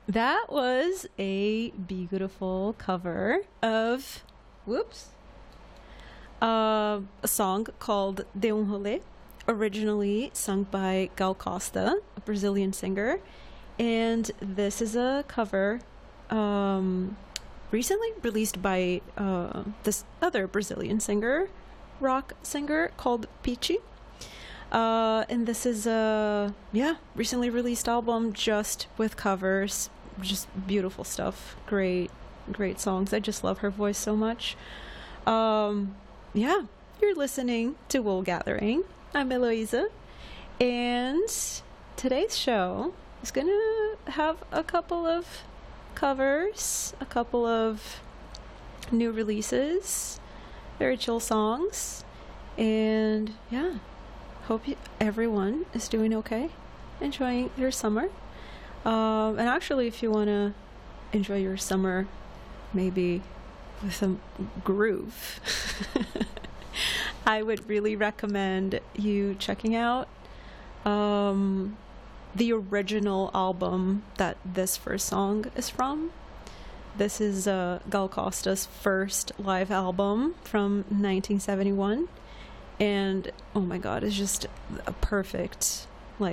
That was a beautiful cover of, whoops, a song called De Rolê, originally sung by Gal Costa, a Brazilian singer. And this is a cover recently released by this other Brazilian singer, rock singer called Peachy. And this is a recently released album just with covers, just beautiful stuff. Great songs. I just love her voice so much. You're listening to Wool Gathering. I'm Eloisa, and today's show is gonna have a couple of covers, a couple of new releases, very chill songs, and hope everyone is doing okay, enjoying your summer. And actually, if you want to enjoy your summer, maybe with some groove, I would really recommend you checking out the original album that this first song is from. This is Gal Costa's first live album from 1971. And oh my god, it's just a perfect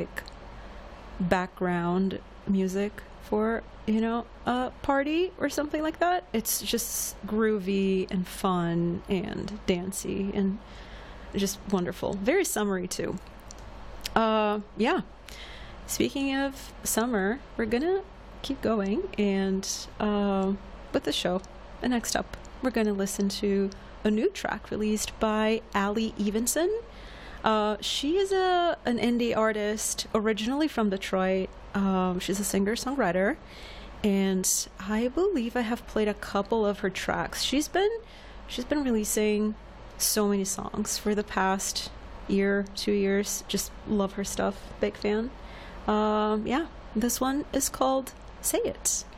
background music for a party or something like that. It's just groovy and fun and dancey and just wonderful, very summery too. Speaking of summer, we're gonna keep going and with the show. And next up, we're gonna listen to a new track released by Ali Evenson. She is an indie artist originally from Detroit. She's a singer-songwriter, and I believe I have played a couple of her tracks. She's been releasing so many songs for the past year, 2 years. Just love her stuff. Big fan. This one is called Say It.